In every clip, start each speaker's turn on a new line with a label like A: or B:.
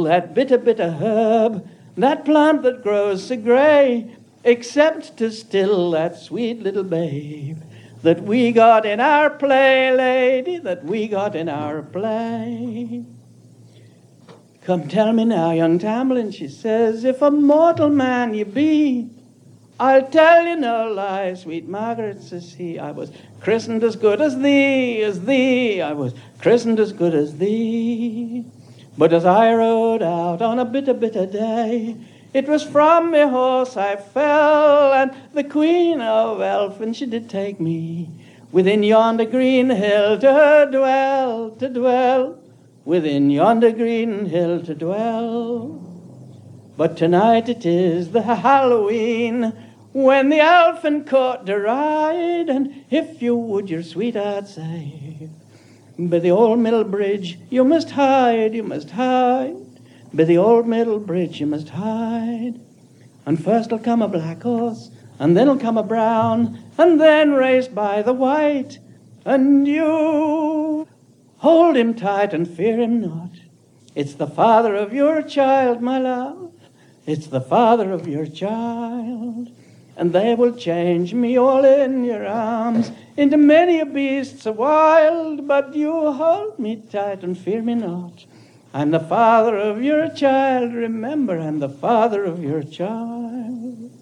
A: That bitter herb, that plant that grows so grey, except to still that sweet little babe that we got in our play, lady, that we got in our play. Come tell me now, young Tamlin, she says, if a mortal man you be, I'll tell you no lie, sweet Margaret, says he, I was christened as good as thee, I was christened as good as thee. But as I rode out on a bitter day, it was from me horse I fell, and the Queen of Elfin she did take me within yonder green hill to dwell, within yonder green hill to dwell. But tonight it is the Halloween, when the Elfin court to ride, and if you would your sweetheart save, by the old middle bridge you must hide, by the old middle bridge you must hide. And first'll come a black horse, and then'll come a brown, and then raced by the white, and you hold him tight and fear him not. It's the father of your child, my love, it's the father of your child. And they will change me all in your arms into many a beast so wild, but you hold me tight and fear me not. I'm the father of your child, remember, I'm the father of your child.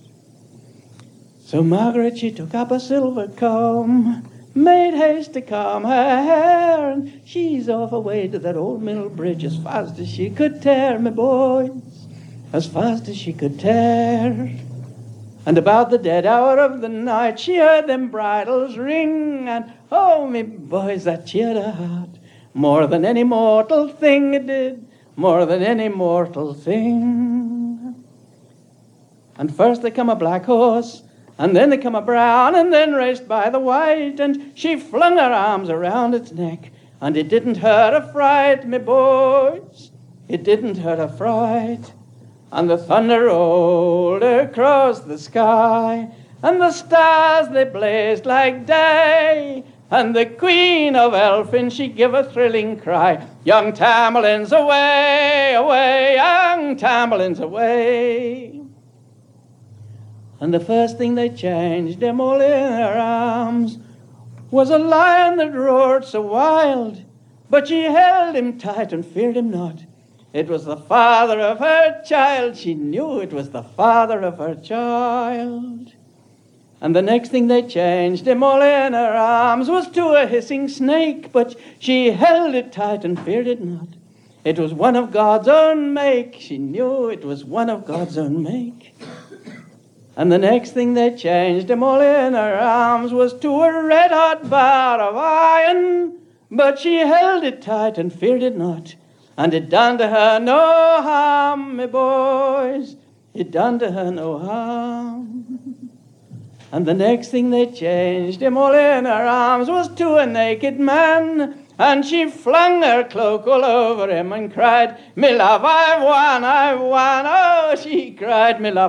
A: So Margaret, she took up a silver comb, made haste to comb her hair, and she's off away to that old middle bridge as fast as she could tear, me boys, as fast as she could tear. And about the dead hour of the night, she heard them bridles ring, and oh, me boys, that cheered her heart more than any mortal thing it did, more than any mortal thing. And first there come a black horse, and then there come a brown, and then raced by the white, and she flung her arms around its neck, and it didn't hurt a fright, me boys, it didn't hurt a fright. And the thunder rolled across the sky, and the stars they blazed like day, and the Queen of Elfin she gave a thrilling cry, young Tamlin's away, away, young Tamlin's away. And the first thing they changed them all in her arms was a lion that roared so wild, but she held him tight and feared him not. It was the father of her child. She knew it was the father of her child. And the next thing they changed him all in her arms was to a hissing snake, but she held it tight and feared it not. It was one of God's own make. She knew it was one of God's own make. And the next thing they changed him all in her arms was to a red-hot bar of iron, but she held it tight and feared it not. And it done to her no harm, me boys, it done to her no harm. And the next thing they changed him all in her arms was to a naked man, and she flung her cloak all over him and cried, me love, I've won, oh, she cried, me love,